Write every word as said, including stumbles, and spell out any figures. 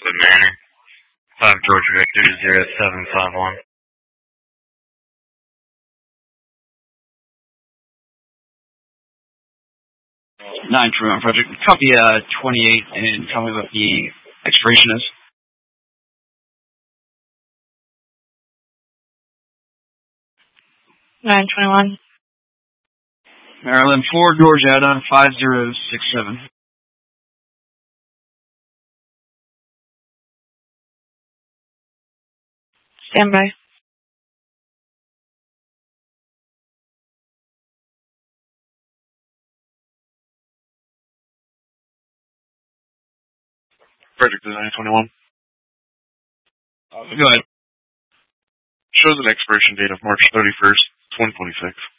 Alpha Manor. five George Victor zero seven five one. nine Truman Project. Copy uh, twenty-eight and tell me what the expiration is. nine twenty-one. Maryland four, Georgiana five zero six seven. Standby. Project is nine twenty-one. Uh, go ahead. Shows an expiration date of March thirty-first, twenty twenty-six.